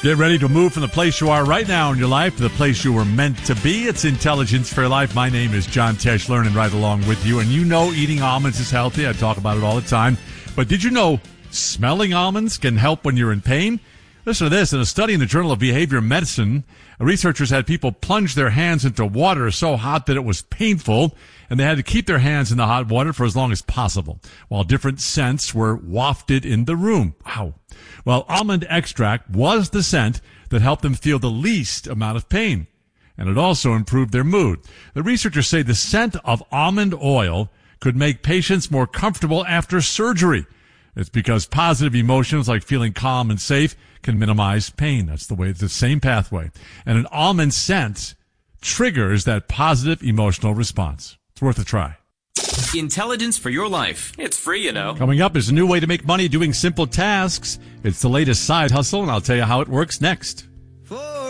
Get ready to move from the place you are right now in your life to the place you were meant to be. It's Intelligence for Your Life. My name is John Tesh, learning right along with you. And you know eating almonds is healthy. I talk about it all the time. But did you know smelling almonds can help when you're in pain? Listen to this. In a study in the Journal of Behavior Medicine, researchers had people plunge their hands into water so hot that it was painful, and they had to keep their hands in the hot water for as long as possible, while different scents were wafted in the room. Wow. Well, almond extract was the scent that helped them feel the least amount of pain, and it also improved their mood. The researchers say the scent of almond oil could make patients more comfortable after surgery. It's because positive emotions like feeling calm and safe can minimize pain. That's the same pathway. And an almond scent triggers that positive emotional response. It's worth a try. Intelligence for Your Life. It's free, you know. Coming up is a new way to make money doing simple tasks. It's the latest side hustle, and I'll tell you how it works next.